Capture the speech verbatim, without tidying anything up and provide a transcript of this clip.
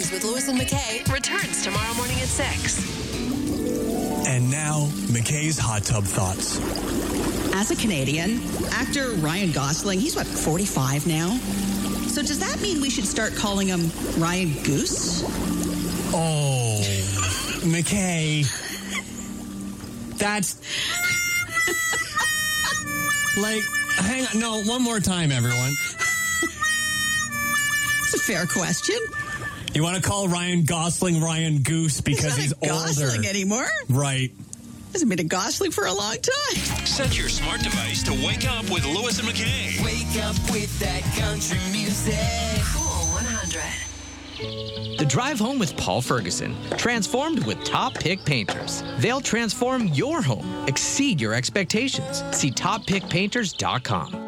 Mornings with Lewis and McKay returns tomorrow morning at six. And now, McKay's Hot Tub Thoughts. As a Canadian, actor Ryan Gosling, he's what, forty-five now? So does that mean we should start calling him Ryan Goose? Oh, McKay. That's... like, hang on. No, one more time, everyone. It's a fair question. You want to call Ryan Gosling Ryan Goose because he's, not he's a older. Gosling anymore. Right. Hasn't been a Gosling for a long time. Set your smart device to wake up with Lewis and McKay. Wake up with that country music. Cool one hundred. The Drive Home with Paul Ferguson. Transformed with Top Pick Painters. They'll transform your home. Exceed your expectations. See top pick painters dot com.